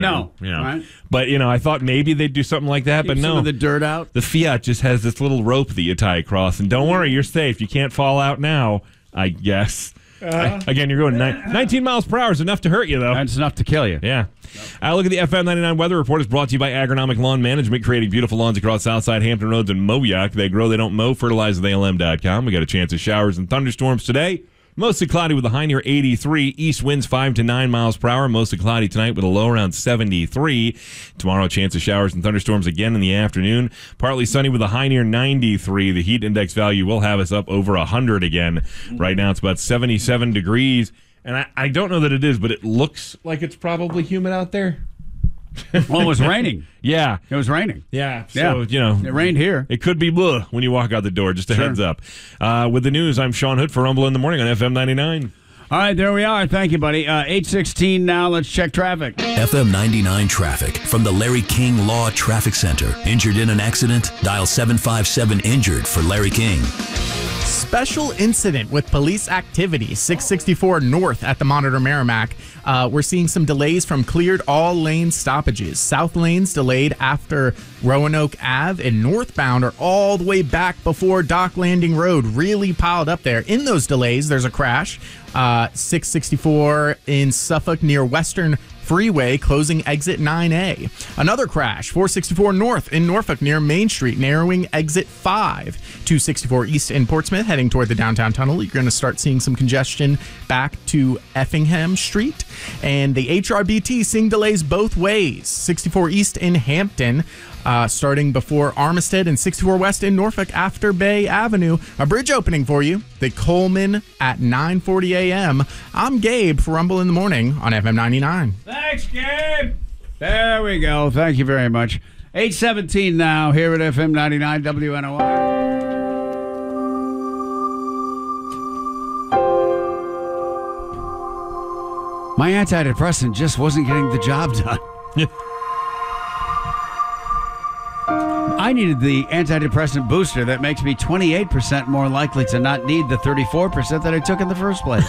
No. You know. Right. But, I thought maybe they'd do something like that, but Keep no. some of the dirt out. The Fiat just has this little rope that you tie across, and don't worry, you're safe. You can't fall out now, I guess. Again, you're going 19 miles per hour is enough to hurt you, though. That's enough to kill you. Yeah. Look at the FM 99 weather report is brought to you by Agronomic Lawn Management, creating beautiful lawns across Southside, Hampton Roads, and Moayak. They grow, they don't mow. FertilizerTheLM.com. We got a chance of showers and thunderstorms today. Mostly cloudy with a high near 83. East winds 5 to 9 miles per hour. Mostly cloudy tonight with a low around 73. Tomorrow, chance of showers and thunderstorms again in the afternoon. Partly sunny with a high near 93. The heat index value will have us up over 100 again. Right now, it's about 77 degrees. And I don't know that it is, but it looks like it's probably humid out there. Well, it was raining. Yeah. It was raining. Yeah. So, It rained here. It could be bleh when you walk out the door. Just a heads up. With the news, I'm Sean Hood for Rumble in the Morning on FM 99. All right, there we are. Thank you, buddy. 8:16 now. Let's check traffic. FM 99 traffic from the Larry King Law Traffic Center. Injured in an accident? Dial 757-INJURED for Larry King. Special incident with police activity, 664 North at the Monitor Merrimack. We're seeing some delays from cleared all lane stoppages. South lanes delayed after Roanoke Ave and northbound are all the way back before Dock Landing Road. Really piled up there. In those delays, there's a crash. 664 in Suffolk near Western Freeway, closing exit 9A. Another crash, 464 North in Norfolk near Main Street, narrowing exit 5. 264 East in Portsmouth, heading toward the downtown tunnel. You're going to start seeing some congestion back to Effingham Street. And the HRBT seeing delays both ways. 64 East in Hampton, starting before Armistead, and 64 West in Norfolk after Bay Avenue. A bridge opening for you, the Coleman at 9:40 a.m. I'm Gabe for Rumble in the Morning on FM 99. Thanks, Gabe. There we go. Thank you very much. 8:17 now here at FM 99 WNOI. My antidepressant just wasn't getting the job done. I needed the antidepressant booster that makes me 28% more likely to not need the 34% that I took in the first place.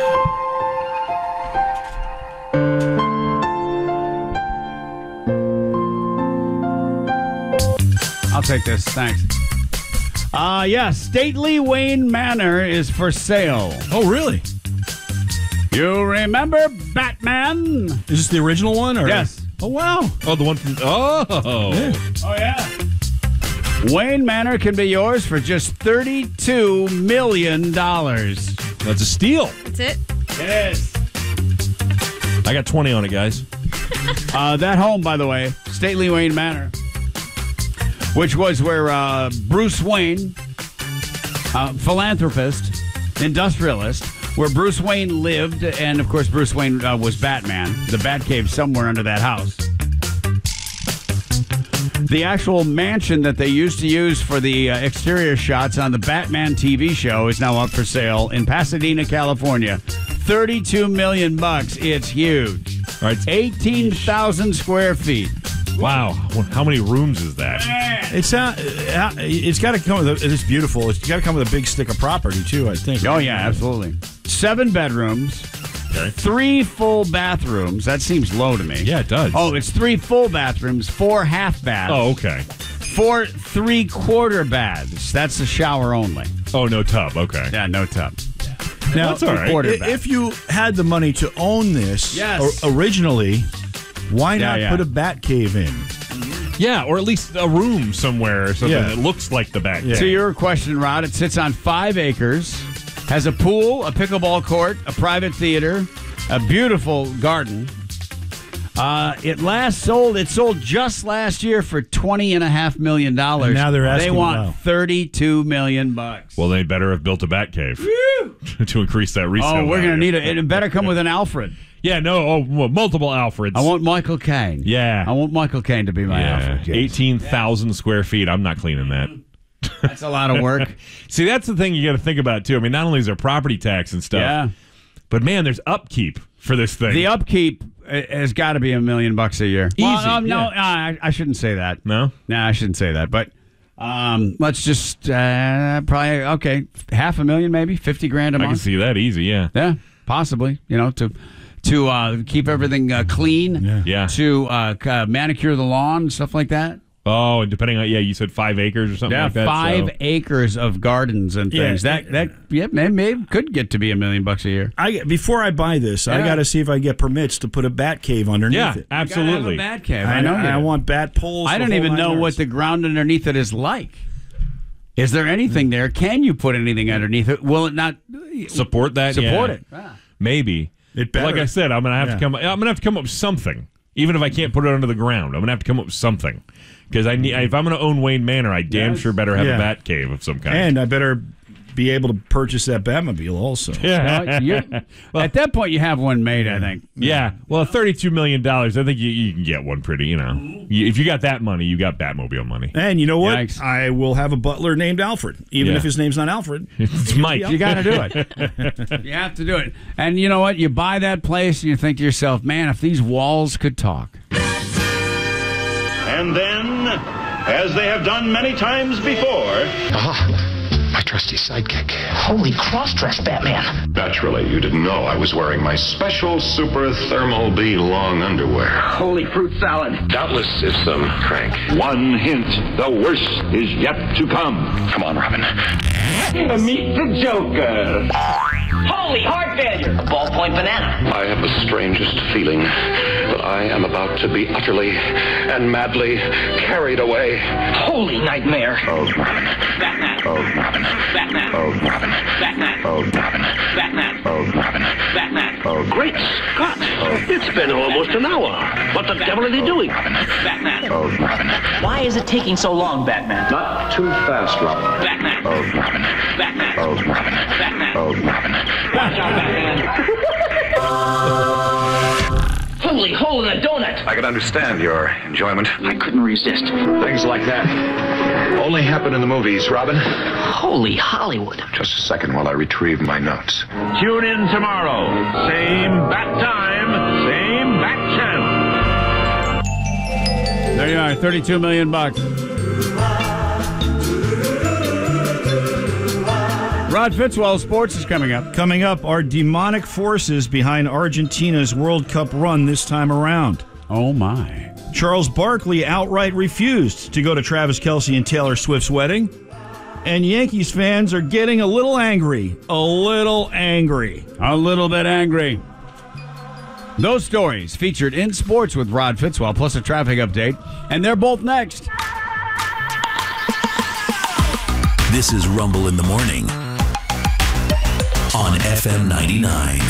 I'll take this. Thanks. Stately Wayne Manor is for sale. Oh, really? You remember Batman? Is this the original one? Or? Yes. Oh, wow. Oh, the one from... Oh. Yeah. Oh, yeah. Wayne Manor can be yours for just $32 million. That's a steal. That's it? It is. I got 20 on it, guys. That home, by the way, Stately Wayne Manor, which was where Bruce Wayne, philanthropist, industrialist, where Bruce Wayne lived, and of course Bruce Wayne was Batman, the Batcave somewhere under that house. The actual mansion that they used to use for the exterior shots on the Batman TV show is now up for sale in Pasadena, California. $32 million. It's huge. All right. 18,000 square feet. Wow. How many rooms is that? It's got to come with it's beautiful. It's got to come with a big stick of property too, I think. Oh yeah, absolutely. 7 bedrooms, Okay. 3 full bathrooms. That seems low to me. Yeah, it does. Oh, it's 3 full bathrooms, 4 half baths. Oh, okay. 4 3/4 baths. That's the shower only. Oh, no tub. Okay. Yeah, no tub. Now, That's all right. if you had the money to own this Yes. originally, why not yeah. put a bat cave in? Yeah, or at least a room somewhere or something Yeah. that looks like the back. To your question, Rod, it sits on 5 acres, has a pool, a pickleball court, a private theater, a beautiful garden. It sold just last year for $20.5 million. And now they're asking, They want wow. $32 million. Well, they better have built a bat cave to increase that resale. Oh, we're going to value. need it. It better come with an Alfred. Yeah, no. Oh, well, multiple Alfreds. I want Michael Caine. Yeah. I want Michael Caine to be my Alfred. Yes. 18,000 square feet. I'm not cleaning that. That's a lot of work. See, that's the thing you got to think about, too. I mean, not only is there property tax and stuff, Yeah. but, man, there's upkeep for this thing. The upkeep has got to be $1 million a year. Easy, No, I shouldn't say that. No? No, I shouldn't say that. But let's just probably, okay, $500,000 maybe, $50,000 a I can month. see that easy, yeah. Yeah, possibly. to keep everything clean, Yeah. to manicure the lawn, stuff like that. Oh, and depending on, you said 5 acres or something like that. 5 acres of gardens and things. Maybe could get to be $1 million a year. Before I buy this, I got to see if I get permits to put a bat cave underneath it. Absolutely. You gotta have a bat cave. I know. I want bat poles. I don't even know what the ground underneath it is like. Is there anything there? Can you put anything underneath it? Will it not support that? Support Yeah. it. Ah. Maybe. It better. Like I said, I'm gonna have to come up with something. Even if I can't put it under the ground, I'm gonna have to come up with something. Because if I'm gonna own Wayne Manor, I damn sure better have a bat cave of some kind. And I better be able to purchase that Batmobile also. Well, at that point, you have one made, I think. Yeah. Well, $32 million, I think you can get one pretty, If you got that money, you got Batmobile money. And you know what? Yikes. I will have a butler named Alfred. Even if his name's not Alfred. It's Mike. You got to do it. You have to do it. And you know what? You buy that place and you think to yourself, man, if these walls could talk. And then, as they have done many times before... My trusty sidekick. Holy cross-dress, Batman. Naturally, you didn't know I was wearing my special Super Thermal B long underwear. Holy fruit salad. Doubtless it's some crank. One hint, the worst is yet to come. Come on, Robin. Meet the Joker. Holy heart failure. A ballpoint banana. I have the strangest feeling that I am about to be utterly and madly carried away. Holy nightmare. Oh, Robin. Batman. Oh, Robin. Batman. Oh, Robin. Batman. Oh, Robin. Batman. Oh, Robin. Batman. Oh, Great Scott. It's been almost an hour. What the devil are they doing? Batman. Oh, Robin. Why is it taking so long, Batman? Not too fast, Robin. Batman. Oh, Robin. Batman. Oh, Robin. Batman. Oh, Robin. Watch out, Batman. Holy hole in a donut. I can understand your enjoyment. I couldn't resist. Things like that only happen in the movies, Robin. Holy Hollywood. Just a second while I retrieve my notes. Tune in tomorrow. Same bat time, same bat channel. There you are, $32 million. Rod Fitzwell, sports is coming up. Coming up are demonic forces behind Argentina's World Cup run this time around. Oh, my. Charles Barkley outright refused to go to Travis Kelce and Taylor Swift's wedding. And Yankees fans are getting a little angry. A little angry. A little bit angry. Those stories featured in Sports with Rod Fitzwell, plus a traffic update. And they're both next. This is Rumble in the Morning on FM 99.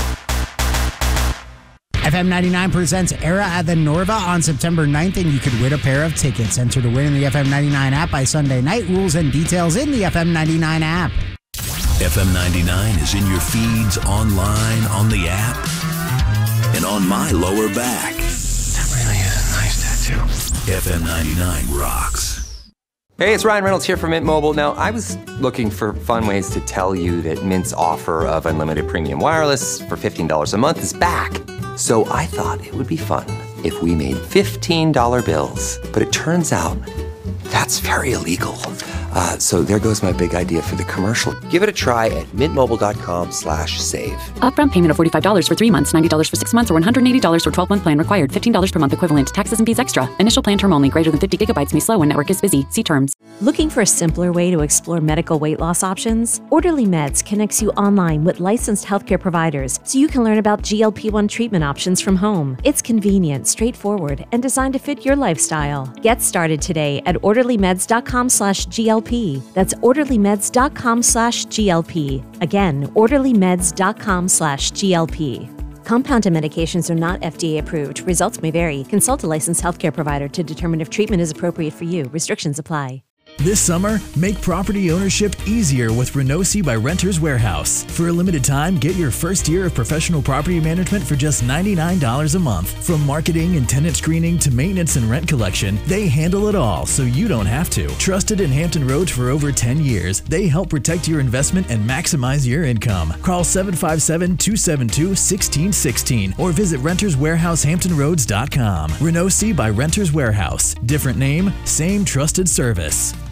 FM 99 presents Era at the Norva on September 9th, and you could win a pair of tickets. Enter to win in the FM 99 app by Sunday night. Rules and details in the FM 99 app. FM 99 is in your feeds, online, on the app, and on my lower back. That really is a nice tattoo. FM 99 rocks. Hey, it's Ryan Reynolds here from Mint Mobile. Now, I was looking for fun ways to tell you that Mint's offer of unlimited premium wireless for $15 a month is back. So I thought it would be fun if we made $15 bills. But it turns out that's very illegal. So there goes my big idea for the commercial. Give it a try at mintmobile.com/save. Upfront payment of $45 for 3 months, $90 for 6 months, or $180 for 12-month plan required. $15 per month equivalent. Taxes and fees extra. Initial plan term only. Greater than 50 gigabytes may slow when network is busy. See terms. Looking for a simpler way to explore medical weight loss options? Orderly Meds connects you online with licensed healthcare providers so you can learn about GLP-1 treatment options from home. It's convenient, straightforward, and designed to fit your lifestyle. Get started today at orderlymeds.com/GLP. That's orderlymeds.com/GLP. Again, orderlymeds.com/GLP. Compounded medications are not FDA approved. Results may vary. Consult a licensed healthcare provider to determine if treatment is appropriate for you. Restrictions apply. This summer, make property ownership easier with Renosi by Renters Warehouse. For a limited time, get your first year of professional property management for just $99 a month. From marketing and tenant screening to maintenance and rent collection, they handle it all so you don't have to. Trusted in Hampton Roads for over 10 years, they help protect your investment and maximize your income. Call 757-272-1616 or visit renterswarehousehamptonroads.com. Renosi by Renters Warehouse. Different name, same trusted service.